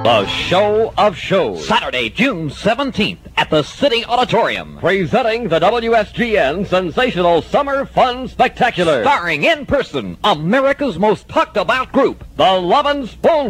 The Show of Shows. Saturday, June 17th at the City Auditorium. Presenting the WSGN Sensational Summer Fun Spectacular. Starring in person, America's most talked about group, The Lovin' Spoonful.